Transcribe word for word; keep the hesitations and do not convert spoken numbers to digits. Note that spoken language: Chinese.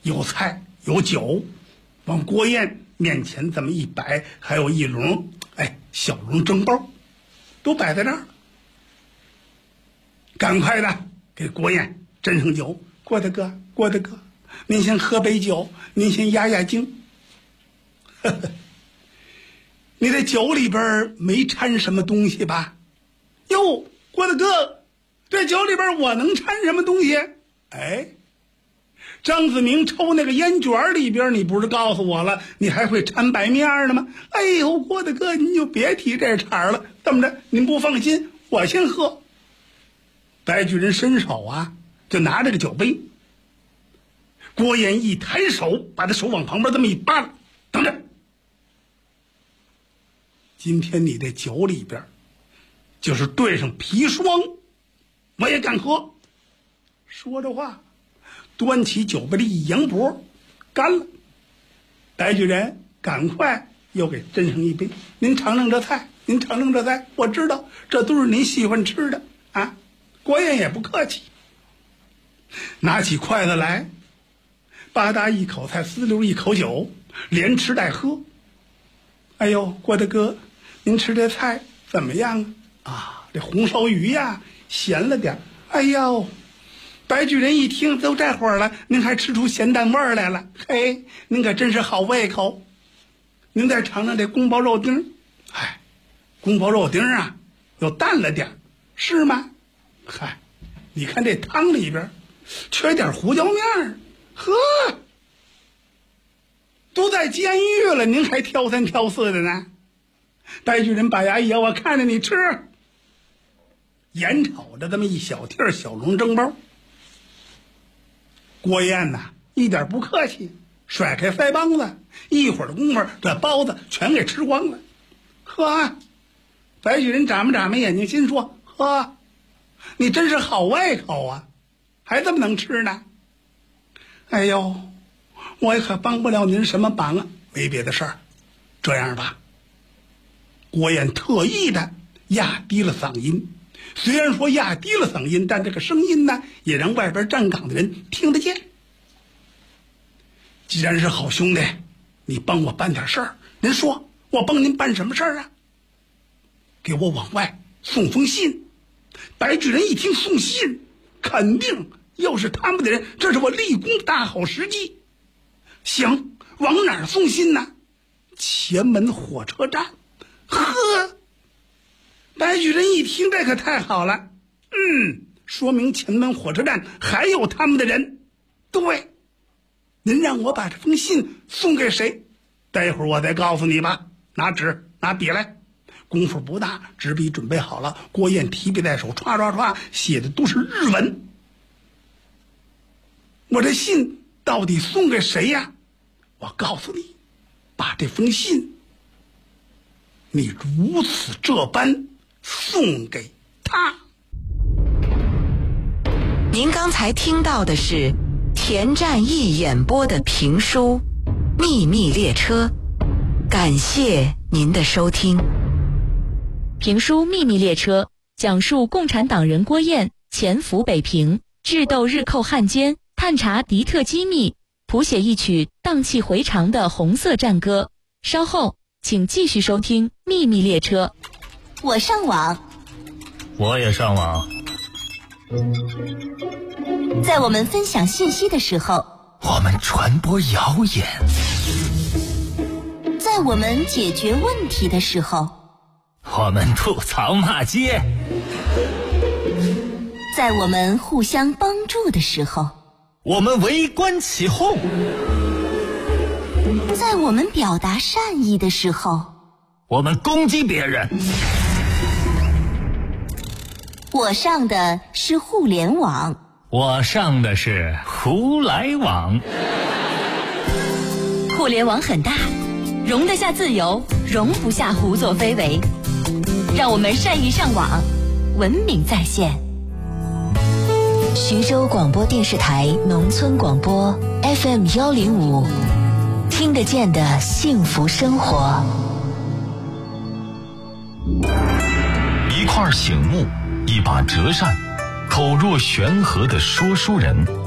有菜有酒，往郭燕面前这么一摆，还有一笼哎小笼蒸包，都摆在那儿。赶快的给郭燕斟上酒，郭大哥，郭大哥，您先喝杯酒，您先压压惊。呵呵，你这酒里边没掺什么东西吧？哟，郭大哥，这酒里边我能掺什么东西？哎，张子明抽那个烟卷里边，你不是告诉我了，你还会掺白面呢吗？哎呦，郭大哥，您就别提这茬了。这么着，您不放心，我先喝。白巨人伸手啊，就拿着个酒杯。郭燕一抬手，把他手往旁边这么一扒拉，等着。今天你这酒里边，就是兑上砒霜，我也敢喝。说着话，端起酒杯的一扬脖，干了。白巨人赶快又给斟上一杯，您尝尝这菜，您尝尝这菜，我知道这都是您喜欢吃的啊。郭燕也不客气，拿起筷子来，吧嗒一口菜，滋溜一口酒，连吃带喝。哎呦，郭大哥，您吃这菜怎么样啊？啊，这红烧鱼呀，咸了点。哎呦，白巨人一听都这会儿了，您还吃出咸淡味儿来了，嘿，您可真是好胃口。您再尝尝这宫保肉丁，哎，宫保肉丁啊，又淡了点，是吗？嗨，你看这汤里边缺点胡椒面，呵，都在监狱了，您还挑三挑四的呢。白巨人把牙一咬，我看着你吃。眼瞅着这么一小屉小笼蒸包，郭燕呐一点不客气，甩开腮帮子，一会儿的功夫，这包子全给吃光了。呵，白巨人眨巴眨巴眼睛，心说：呵，你真是好胃口啊，还这么能吃呢。哎呦，我也可帮不了您什么忙啊，没别的事儿，这样吧。郭燕特意的压低了嗓音，虽然说压低了嗓音，但这个声音呢也让外边站岗的人听得见。既然是好兄弟，你帮我办点事儿，您说我帮您办什么事儿啊？给我往外送封信。白巨人一听送信，肯定又是他们的人，这是我立功大好时机。行，往哪儿送信呢？前门火车站。呵，白巨人一听这可太好了，嗯，说明前门火车站还有他们的人。对，您让我把这封信送给谁？待会儿我再告诉你吧。拿纸拿笔来。功夫不大，纸笔准备好了，郭燕提笔在手，唰唰唰写的都是日文。我这信到底送给谁呀？我告诉你，把这封信你如此这般送给他。 您刚才听到的是田占义演播的评书《秘密列车》，感谢您的收听。 评书《秘密列车》讲述共产党人郭燕潜伏北平，智斗日寇汉奸，探查敌特机密，谱写一曲荡气回肠的红色战歌。稍后请继续收听《秘密列车》。 我上网， 我也上网。 在我们分享信息的时候， 我们传播谣言； 在我们解决问题的时候， 我们吐槽骂街； 在我们互相帮助的时候， 我们围观起哄； 在我们表达善意的时候， 我们攻击别人。 我上的是互联网， 我上的是胡来网。 互联网很大，容得下自由，容不下胡作非为。让我们善意上网，文明在线。 徐州广播电视台农村广播 F M 幺零五，听得见的幸福生活。 一块醒目，一把折扇，口若悬河的说书人，